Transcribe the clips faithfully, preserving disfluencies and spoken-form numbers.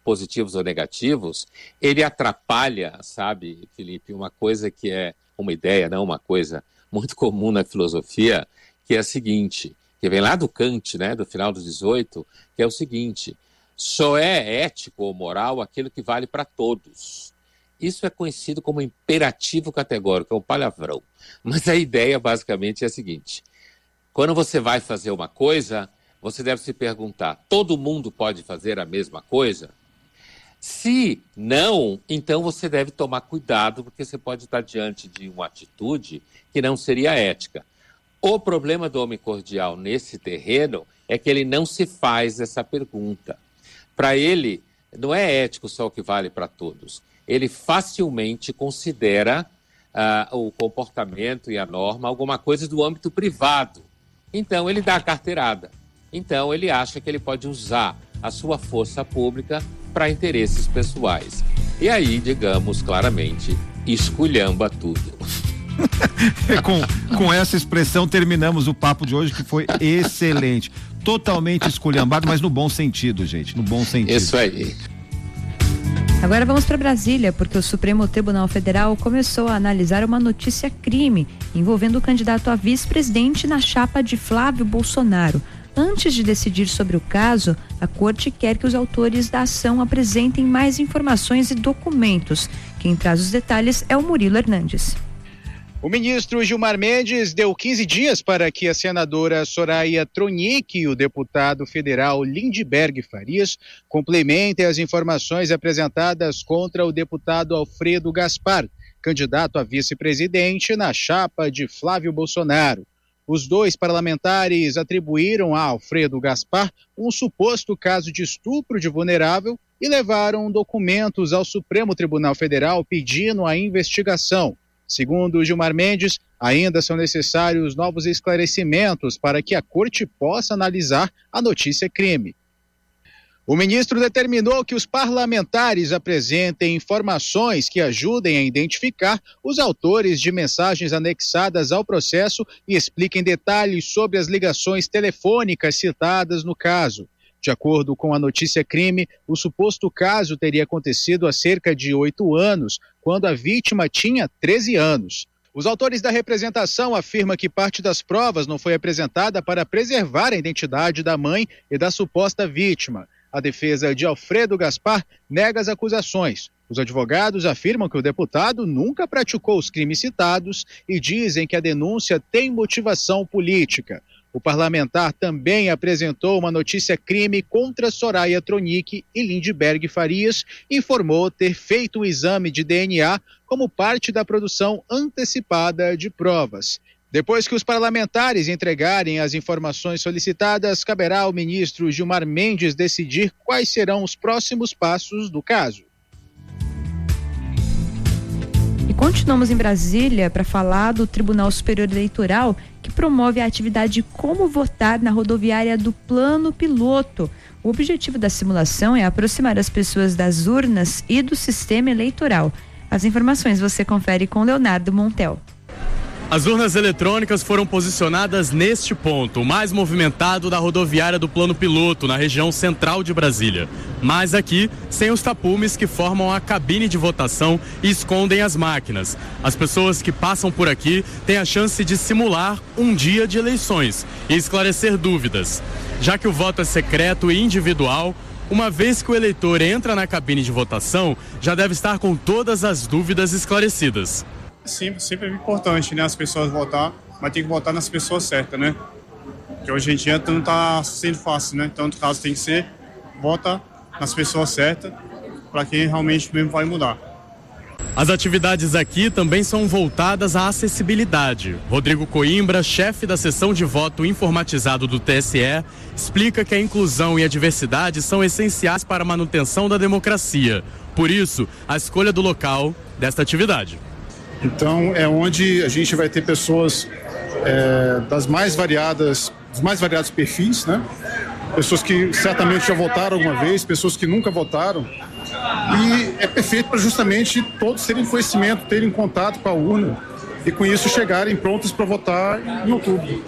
positivos ou negativos, ele atrapalha, sabe, Felipe, uma coisa que é uma ideia, não uma coisa muito comum na filosofia, que é a seguinte, que vem lá do Kant, né, do final do dezoito, que é o seguinte: só é ético ou moral aquilo que vale para todos. Isso é conhecido como imperativo categórico, é um palavrão. Mas a ideia basicamente é a seguinte: quando você vai fazer uma coisa, você deve se perguntar, todo mundo pode fazer a mesma coisa? Se não, então você deve tomar cuidado, porque você pode estar diante de uma atitude que não seria ética. O problema do homem cordial nesse terreno é que ele não se faz essa pergunta. Para ele, não é ético só o que vale para todos. Ele facilmente considera uh, o comportamento e a norma alguma coisa do âmbito privado. Então, ele dá a carteirada. Então, ele acha que ele pode usar a sua força pública para interesses pessoais. E aí, digamos claramente, esculhamba tudo. com, com essa expressão terminamos o papo de hoje, que foi excelente. Totalmente esculhambado, mas no bom sentido, gente, no bom sentido. Isso aí. Agora vamos para Brasília, porque o Supremo Tribunal Federal começou a analisar uma notícia crime envolvendo o candidato a vice-presidente na chapa de Flávio Bolsonaro. Antes de decidir sobre o caso, a corte quer que os autores da ação apresentem mais informações e documentos. Quem traz os detalhes é o Murilo Hernandes. O ministro Gilmar Mendes deu quinze dias para que a senadora Soraya Tronic e o deputado federal Lindbergh Farias complementem as informações apresentadas contra o deputado Alfredo Gaspar, candidato a vice-presidente na chapa de Flávio Bolsonaro. Os dois parlamentares atribuíram a Alfredo Gaspar um suposto caso de estupro de vulnerável e levaram documentos ao Supremo Tribunal Federal pedindo a investigação. Segundo Gilmar Mendes, ainda são necessários novos esclarecimentos para que a corte possa analisar a notícia crime. O ministro determinou que os parlamentares apresentem informações que ajudem a identificar os autores de mensagens anexadas ao processo e expliquem detalhes sobre as ligações telefônicas citadas no caso. De acordo com a notícia crime, o suposto caso teria acontecido há cerca de oito anos, quando a vítima tinha treze anos. Os autores da representação afirmam que parte das provas não foi apresentada para preservar a identidade da mãe e da suposta vítima. A defesa de Alfredo Gaspar nega as acusações. Os advogados afirmam que o deputado nunca praticou os crimes citados e dizem que a denúncia tem motivação política. O parlamentar também apresentou uma notícia-crime contra Soraya Tronic e Lindbergh Farias e informou ter feito o exame de D N A como parte da produção antecipada de provas. Depois que os parlamentares entregarem as informações solicitadas, caberá ao ministro Gilmar Mendes decidir quais serão os próximos passos do caso. E continuamos em Brasília para falar do Tribunal Superior Eleitoral, que promove a atividade Como Votar na rodoviária do Plano Piloto. O objetivo da simulação é aproximar as pessoas das urnas e do sistema eleitoral. As informações você confere com Leonardo Montel. As urnas eletrônicas foram posicionadas neste ponto, o mais movimentado da rodoviária do Plano Piloto, na região central de Brasília. Mas aqui, sem os tapumes que formam a cabine de votação e escondem as máquinas. As pessoas que passam por aqui têm a chance de simular um dia de eleições e esclarecer dúvidas. Já que o voto é secreto e individual, uma vez que o eleitor entra na cabine de votação, já deve estar com todas as dúvidas esclarecidas. Sempre, sempre é importante, né, as pessoas votar, mas tem que votar nas pessoas certas, né? Porque hoje em dia não está sendo fácil, né? Então, no caso, tem que ser, vota nas pessoas certas, para quem realmente mesmo vai mudar. As atividades aqui também são voltadas à acessibilidade. Rodrigo Coimbra, chefe da seção de voto informatizado do T S E, explica que a inclusão e a diversidade são essenciais para a manutenção da democracia. Por isso, a escolha do local desta atividade. Então, é onde a gente vai ter pessoas é, das mais variadas, dos mais variados perfis, né? Pessoas que certamente já votaram alguma vez, pessoas que nunca votaram. E é perfeito para justamente todos terem conhecimento, terem contato com a urna e com isso chegarem prontos para votar em outubro.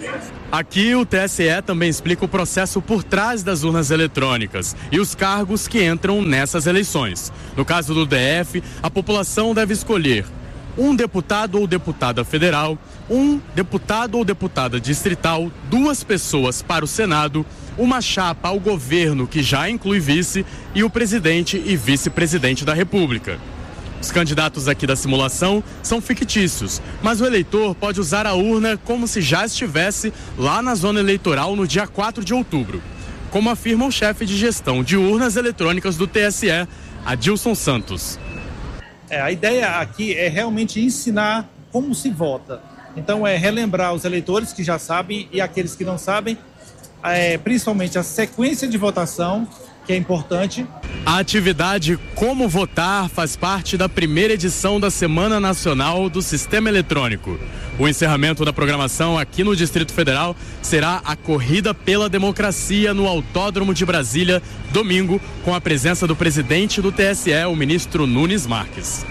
Aqui o T S E também explica o processo por trás das urnas eletrônicas e os cargos que entram nessas eleições. No caso do D F, a população deve escolher um deputado ou deputada federal, um deputado ou deputada distrital, duas pessoas para o Senado, uma chapa ao governo que já inclui vice e o presidente e vice-presidente da República. Os candidatos aqui da simulação são fictícios, mas o eleitor pode usar a urna como se já estivesse lá na zona eleitoral no dia quatro de outubro, como afirma o chefe de gestão de urnas eletrônicas do T S E, Adilson Santos. É, a ideia aqui é realmente ensinar como se vota. Então é relembrar os eleitores que já sabem e aqueles que não sabem, é, principalmente a sequência de votação, que é importante. A atividade Como Votar faz parte da primeira edição da Semana Nacional do Sistema Eletrônico. O encerramento da programação aqui no Distrito Federal será a Corrida pela Democracia no Autódromo de Brasília, domingo, com a presença do presidente do T S E, o ministro Nunes Marques.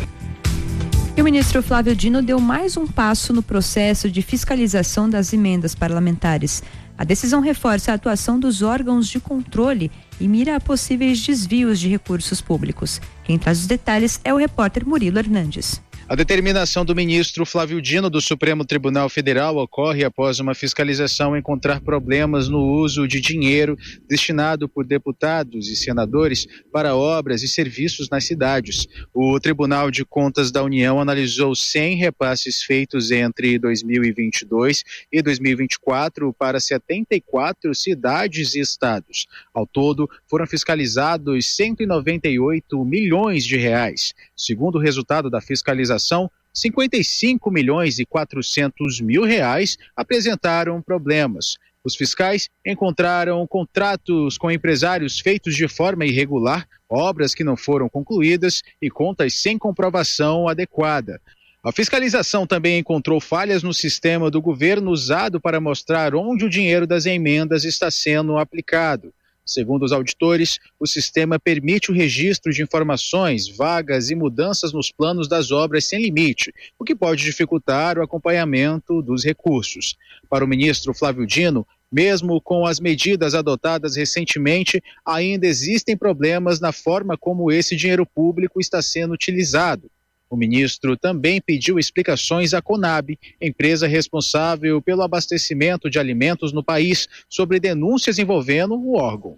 E o ministro Flávio Dino deu mais um passo no processo de fiscalização das emendas parlamentares. A decisão reforça a atuação dos órgãos de controle e mira a possíveis desvios de recursos públicos. Quem traz os detalhes é o repórter Murilo Hernandes. A determinação do ministro Flávio Dino do Supremo Tribunal Federal ocorre após uma fiscalização encontrar problemas no uso de dinheiro destinado por deputados e senadores para obras e serviços nas cidades. O Tribunal de Contas da União analisou cem repasses feitos entre dois mil e vinte e dois e dois mil e vinte e quatro para setenta e quatro cidades e estados. Ao todo, foram fiscalizados cento e noventa e oito milhões de reais. Segundo o resultado da fiscalização, cinquenta e cinco milhões e quatrocentos mil reais apresentaram problemas. Os fiscais encontraram contratos com empresários feitos de forma irregular, obras que não foram concluídas e contas sem comprovação adequada. A fiscalização também encontrou falhas no sistema do governo usado para mostrar onde o dinheiro das emendas está sendo aplicado. Segundo os auditores, o sistema permite o registro de informações, vagas e mudanças nos planos das obras sem limite, o que pode dificultar o acompanhamento dos recursos. Para o ministro Flávio Dino, mesmo com as medidas adotadas recentemente, ainda existem problemas na forma como esse dinheiro público está sendo utilizado. O ministro também pediu explicações à Conab, empresa responsável pelo abastecimento de alimentos no país, sobre denúncias envolvendo o órgão.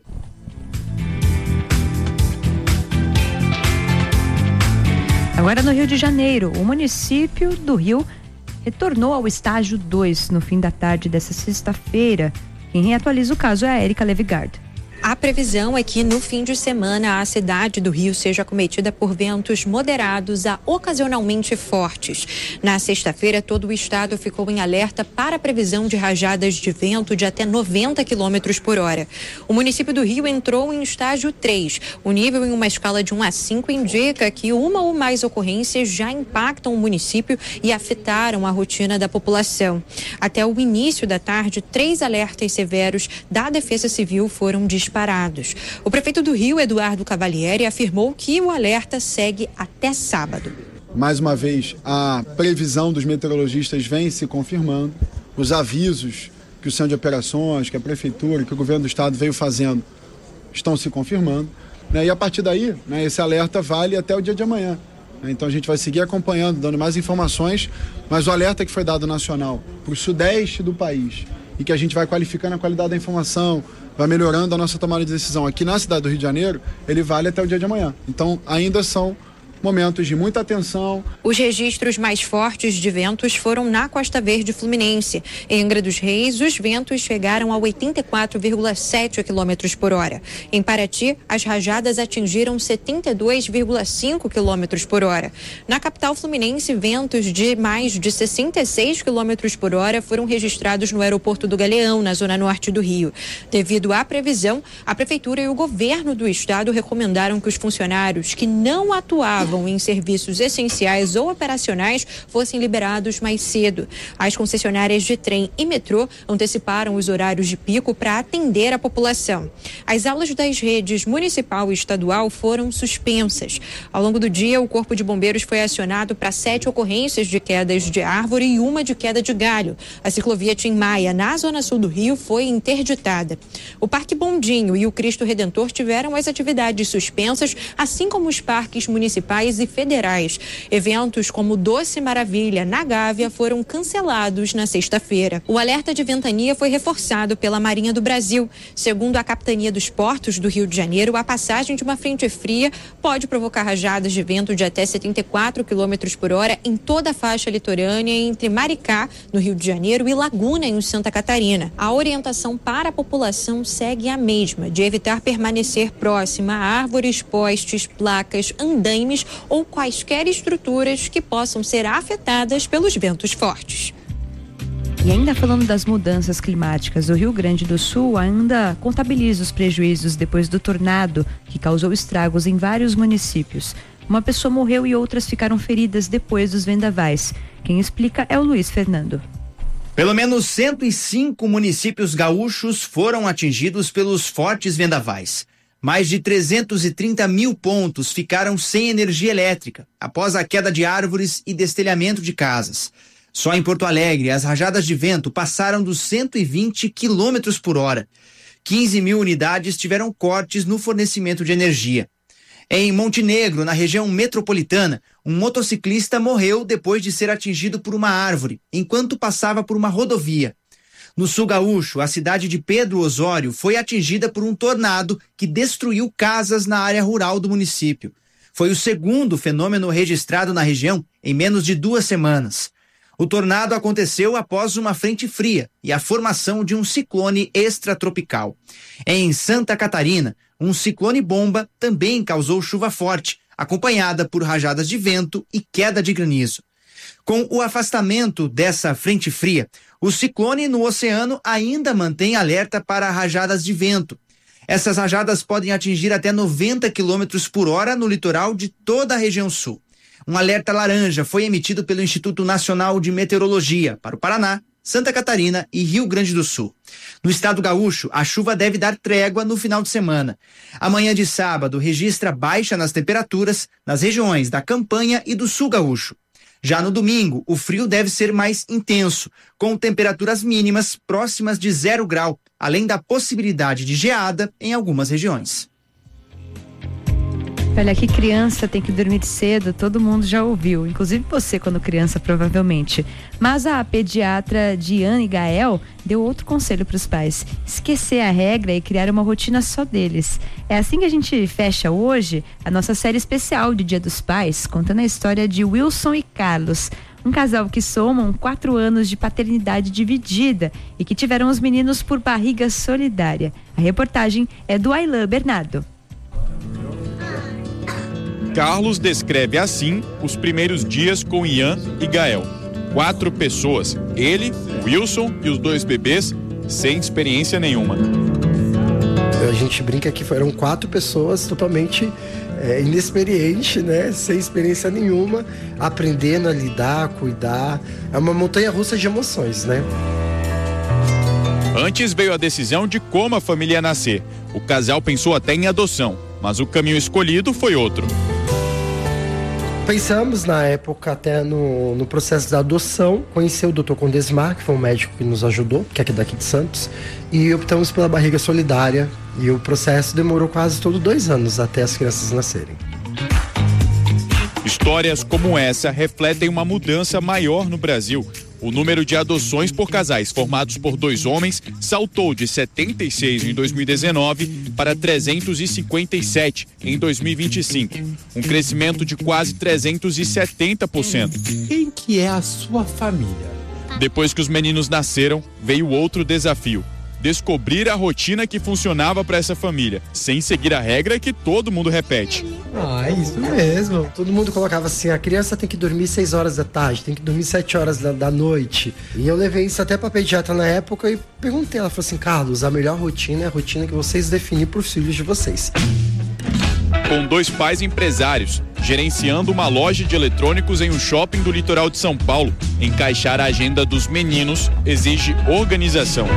Agora no Rio de Janeiro, o município do Rio retornou ao estágio dois no fim da tarde dessa sexta-feira. Quem atualiza o caso é a Érica Levigard. A previsão é que no fim de semana a cidade do Rio seja acometida por ventos moderados a ocasionalmente fortes. Na sexta-feira, todo o estado ficou em alerta para a previsão de rajadas de vento de até noventa quilômetros por hora. O município do Rio entrou em estágio três. O nível em uma escala de um a cinco indica que uma ou mais ocorrências já impactam o município e afetaram a rotina da população. Até o início da tarde, três alertas severos da Defesa Civil foram disparados. O prefeito do Rio, Eduardo Cavalieri, afirmou que o alerta segue até sábado. Mais uma vez, a previsão dos meteorologistas vem se confirmando, os avisos que o Centro de Operações, que a Prefeitura, que o Governo do Estado veio fazendo estão se confirmando, né? E a partir daí, né, esse alerta vale até o dia de amanhã. Né? Então a gente vai seguir acompanhando, dando mais informações, mas o alerta que foi dado nacional para o sudeste do país e que a gente vai qualificando a qualidade da informação, vai melhorando a nossa tomada de decisão aqui na cidade do Rio de Janeiro, ele vale até o dia de amanhã. Então, ainda são momentos de muita atenção. Os registros mais fortes de ventos foram na Costa Verde Fluminense. Em Angra dos Reis, os ventos chegaram a oitenta e quatro vírgula sete quilômetros por hora. Em Paraty, as rajadas atingiram setenta e dois vírgula cinco quilômetros por hora. Na capital fluminense, ventos de mais de sessenta e seis quilômetros por hora foram registrados no aeroporto do Galeão, na zona norte do Rio. Devido à previsão, a prefeitura e o governo do estado recomendaram que os funcionários que não atuavam estavam em serviços essenciais ou operacionais fossem liberados mais cedo. As concessionárias de trem e metrô anteciparam os horários de pico para atender a população. As aulas das redes municipal e estadual foram suspensas. Ao longo do dia, o Corpo de Bombeiros foi acionado para sete ocorrências de quedas de árvore e uma de queda de galho. A ciclovia Tim Maia, na zona sul do Rio, foi interditada. O Parque Bondinho e o Cristo Redentor tiveram as atividades suspensas, assim como os parques municipais e federais. Eventos como Doce Maravilha, na Gávea, foram cancelados na sexta-feira. O alerta de ventania foi reforçado pela Marinha do Brasil. Segundo a Capitania dos Portos do Rio de Janeiro, a passagem de uma frente fria pode provocar rajadas de vento de até setenta e quatro quilômetros por hora em toda a faixa litorânea entre Maricá, no Rio de Janeiro, e Laguna, em Santa Catarina. A orientação para a população segue a mesma, de evitar permanecer próxima a árvores, postes, placas, andaimes ou quaisquer estruturas que possam ser afetadas pelos ventos fortes. E ainda falando das mudanças climáticas, o Rio Grande do Sul ainda contabiliza os prejuízos depois do tornado que causou estragos em vários municípios. Uma pessoa morreu e outras ficaram feridas depois dos vendavais. Quem explica é o Luiz Fernando. Pelo menos cento e cinco municípios gaúchos foram atingidos pelos fortes vendavais. Mais de trezentos e trinta mil pontos ficaram sem energia elétrica após a queda de árvores e destelhamento de casas. Só em Porto Alegre, as rajadas de vento passaram dos cento e vinte quilômetros por hora. quinze mil unidades tiveram cortes no fornecimento de energia. Em Montenegro, na região metropolitana, um motociclista morreu depois de ser atingido por uma árvore, enquanto passava por uma rodovia. No sul gaúcho, a cidade de Pedro Osório foi atingida por um tornado que destruiu casas na área rural do município. Foi o segundo fenômeno registrado na região em menos de duas semanas. O tornado aconteceu após uma frente fria e a formação de um ciclone extratropical. Em Santa Catarina, um ciclone bomba também causou chuva forte, acompanhada por rajadas de vento e queda de granizo. Com o afastamento dessa frente fria, o ciclone no oceano ainda mantém alerta para rajadas de vento. Essas rajadas podem atingir até noventa quilômetros por hora no litoral de toda a região sul. Um alerta laranja foi emitido pelo Instituto Nacional de Meteorologia para o Paraná, Santa Catarina e Rio Grande do Sul. No estado gaúcho, a chuva deve dar trégua no final de semana. Amanhã de sábado registra baixa nas temperaturas nas regiões da Campanha e do Sul gaúcho. Já no domingo, o frio deve ser mais intenso, com temperaturas mínimas próximas de zero grau, além da possibilidade de geada em algumas regiões. Olha, que criança tem que dormir cedo, todo mundo já ouviu, inclusive você quando criança, provavelmente. Mas a pediatra Diane Gael deu outro conselho para os pais: esquecer a regra e criar uma rotina só deles. É assim que a gente fecha hoje a nossa série especial de Dia dos Pais, contando a história de Wilson e Carlos, um casal que somam quatro anos de paternidade dividida e que tiveram os meninos por barriga solidária. A reportagem é do Aylan Bernardo. Carlos descreve assim os primeiros dias com Ian e Gael. Quatro pessoas, ele, Wilson e os dois bebês, sem experiência nenhuma. A gente brinca que foram quatro pessoas totalmente é, inexperientes, né? Sem experiência nenhuma, aprendendo a lidar, cuidar. É uma montanha-russa de emoções, né? Antes veio a decisão de como a família ia nascer. O casal pensou até em adoção, mas o caminho escolhido foi outro. Pensamos na época até no, no processo da adoção, conheci o doutor Condesmar, que foi um médico que nos ajudou, que é aqui daqui de Santos, e optamos pela barriga solidária, e o processo demorou quase todo dois anos até as crianças nascerem. Histórias como essa refletem uma mudança maior no Brasil. O número de adoções por casais formados por dois homens saltou de setenta e seis em dois mil e dezenove para trezentos e cinquenta e sete em dois mil e vinte e cinco, um crescimento de quase trezentos e setenta por cento. Quem que é a sua família? Depois que os meninos nasceram, veio outro desafio: descobrir a rotina que funcionava para essa família, sem seguir a regra que todo mundo repete. Ah, isso mesmo. Todo mundo colocava assim: a criança tem que dormir seis horas da tarde, tem que dormir sete horas da, da noite. E eu levei isso até pra pediatra na época e perguntei, ela falou assim: Carlos, a melhor rotina é a rotina que vocês definem pros filhos de vocês. Com dois pais empresários, gerenciando uma loja de eletrônicos em um shopping do litoral de São Paulo. Encaixar a agenda dos meninos exige organização.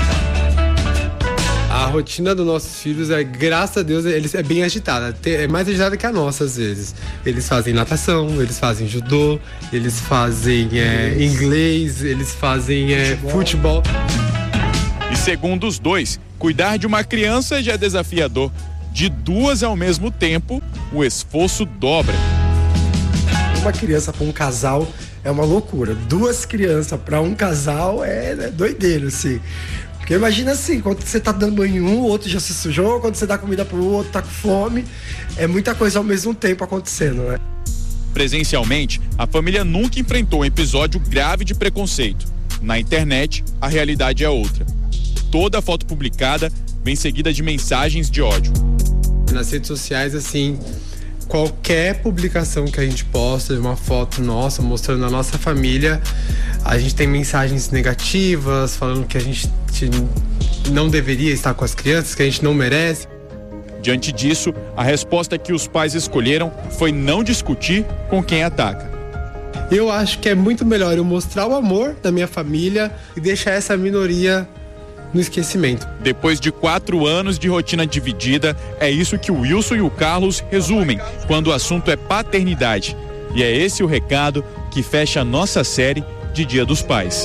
A rotina dos nossos filhos é, graças a Deus, eles é bem agitada. É mais agitada que a nossa, às vezes. Eles fazem natação, eles fazem judô, eles fazem é, inglês, eles fazem é, futebol. E segundo os dois, cuidar de uma criança já é desafiador. De duas ao mesmo tempo, o esforço dobra. Uma criança para um casal é uma loucura. Duas crianças para um casal é, é doideiro, assim. Porque imagina assim, quando você tá dando banho em um, o outro já se sujou, quando você dá comida pro outro, tá com fome. É muita coisa ao mesmo tempo acontecendo, né? Presencialmente, a família nunca enfrentou um episódio grave de preconceito. Na internet, a realidade é outra. Toda foto publicada vem seguida de mensagens de ódio. Nas redes sociais, assim, qualquer publicação que a gente posta de uma foto nossa, mostrando a nossa família, a gente tem mensagens negativas, falando que a gente não deveria estar com as crianças, que a gente não merece. Diante disso, a resposta que os pais escolheram foi não discutir com quem ataca. Eu acho que é muito melhor eu mostrar o amor da minha família e deixar essa minoria no esquecimento. Depois de quatro anos de rotina dividida, é isso que o Wilson e o Carlos resumem quando o assunto é paternidade. E é esse o recado que fecha a nossa série de Dia dos Pais.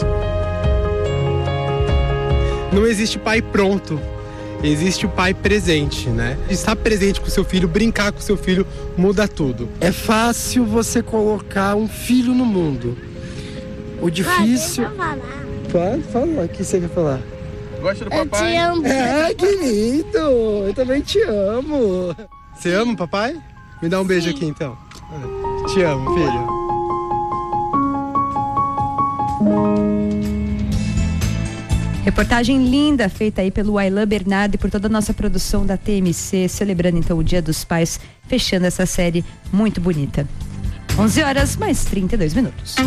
Não existe pai pronto, existe o pai presente, né? Estar presente com o seu filho, brincar com o seu filho, muda tudo. É fácil você colocar um filho no mundo. O difícil... Pode falar, o que você quer falar? Gosta do papai? Eu te amo. É, que lindo! Eu também te amo. Você ama o papai? Me dá um beijo aqui, então. Te amo, filho. Reportagem linda feita aí pelo Ailan Bernardo e por toda a nossa produção da T M C, celebrando então o Dia dos Pais, fechando essa série muito bonita. onze horas mais trinta e dois minutos.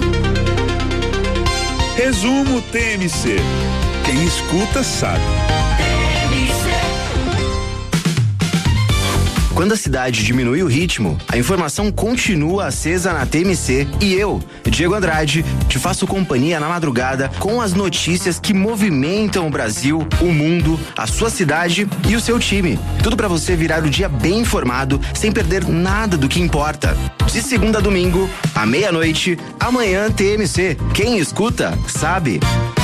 Resumo T M C. Quem escuta sabe. Quando a cidade diminui o ritmo, a informação continua acesa na T M C e eu, Diego Andrade, te faço companhia na madrugada com as notícias que movimentam o Brasil, o mundo, a sua cidade e o seu time. Tudo para você virar o dia bem informado, sem perder nada do que importa. De segunda a domingo, à meia-noite, amanhã T M C. Quem escuta, sabe.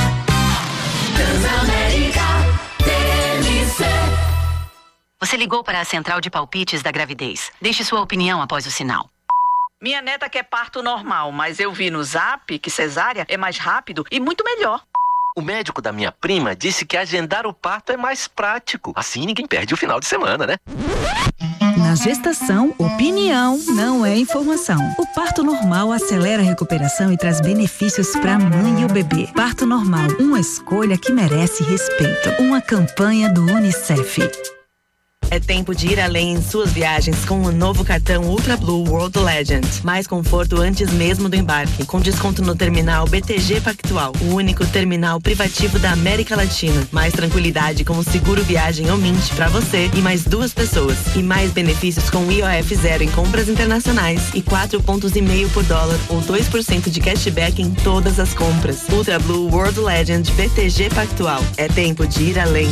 Você ligou para a central de palpites da gravidez. Deixe sua opinião após o sinal. Minha neta quer parto normal, mas eu vi no Zap que cesárea é mais rápido e muito melhor. O médico da minha prima disse que agendar o parto é mais prático. Assim ninguém perde o final de semana, né? Na gestação, opinião não é informação. O parto normal acelera a recuperação e traz benefícios para a mãe e o bebê. Parto normal, uma escolha que merece respeito. Uma campanha do Unicef. É tempo de ir além em suas viagens com o novo cartão Ultra Blue World Legend. Mais conforto antes mesmo do embarque, com desconto no terminal B T G Pactual, o único terminal privativo da América Latina. Mais tranquilidade com o seguro viagem ou Mint para você e mais duas pessoas. E mais benefícios com I O F zero em compras internacionais e quatro pontos e meio por dólar ou dois por cento de cashback em todas as compras. Ultra Blue World Legend B T G Pactual. É tempo de ir além.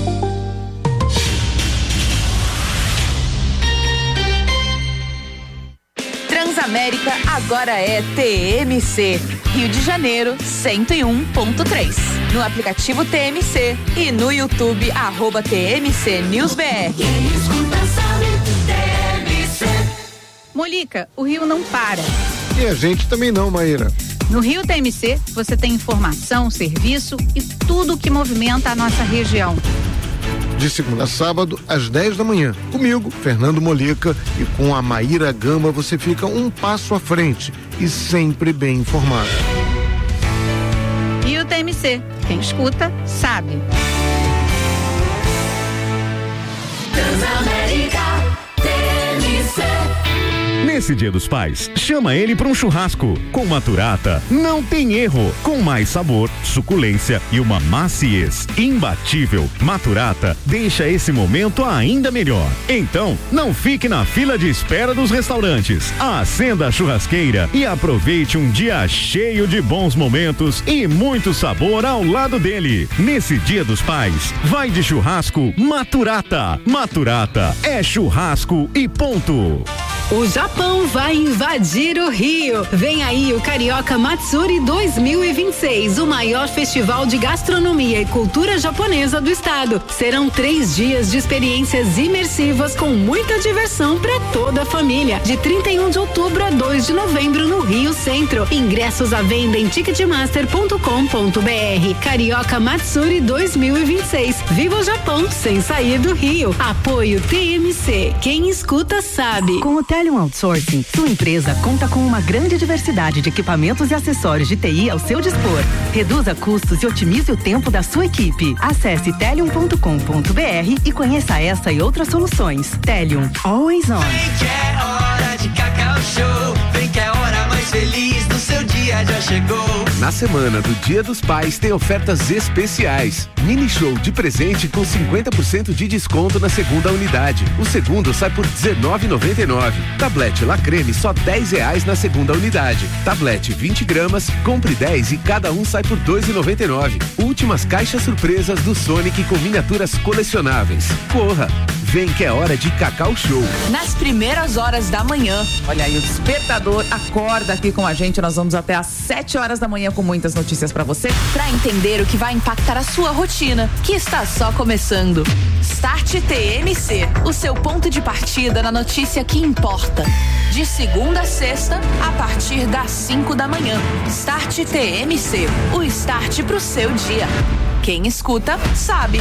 Transamérica agora é T M C. Rio de Janeiro, cento e um ponto três. No aplicativo T M C e no YouTube, arroba T M C News B R. Quem escuta sabe, T M C. Molica, o Rio não para. E a gente também não, Maíra. No Rio T M C, você tem informação, serviço e tudo que movimenta a nossa região. De segunda a sábado, às dez da manhã. Comigo, Fernando Molica, e com a Maíra Gama você fica um passo à frente e sempre bem informado. E o T M C, quem escuta, sabe. Transamérica, T M C. Nesse Nesse Dia dos Pais, chama ele para um churrasco. Com Maturata, não tem erro. Com mais sabor, suculência e uma maciez imbatível. Maturata deixa esse momento ainda melhor. Então, não fique na fila de espera dos restaurantes. Acenda a churrasqueira e aproveite um dia cheio de bons momentos e muito sabor ao lado dele. Nesse Dia dos Pais, vai de churrasco Maturata. Maturata é churrasco e ponto. O Japão vai invadir o Rio. Vem aí o Carioca Matsuri dois mil e vinte e seis, o maior festival de gastronomia e cultura japonesa do estado. Serão três dias de experiências imersivas com muita diversão para toda a família. De trinta e um de outubro a dois de novembro no Rio Centro. Ingressos à venda em ticketmaster ponto com ponto br. Carioca Matsuri dois mil e vinte e seis. Viva o Japão sem sair do Rio. Apoio T M C. Quem escuta sabe. Com o Telium Outsourcing, sua empresa conta com uma grande diversidade de equipamentos e acessórios de T I ao seu dispor. Reduza custos e otimize o tempo da sua equipe. Acesse telium ponto com ponto br e conheça essa e outras soluções. Telium, always on. Vem que é hora de Cacau Show. Vem que é a hora mais feliz do seu dia já chegou. Na semana do Dia dos Pais tem ofertas especiais. Mini show de presente com cinquenta por cento de desconto na segunda unidade. O segundo sai por dezenove reais e noventa e nove centavos. Tablete La Creme só dez reais na segunda unidade. Tablete vinte gramas, compre dez e cada um sai por dois reais e noventa e nove centavos. Últimas caixas surpresas do Sonic com miniaturas colecionáveis. Corra! Vem que é hora de Cacau Show. Nas primeiras horas da manhã. Olha aí, o despertador acorda aqui com a gente. Nós vamos até às sete horas da manhã com muitas notícias pra você. Pra entender o que vai impactar a sua rotina, que está só começando. Start T M C, o seu ponto de partida na notícia que importa. De segunda a sexta, a partir das cinco da manhã. Start T M C, o start pro seu dia. Quem escuta, sabe.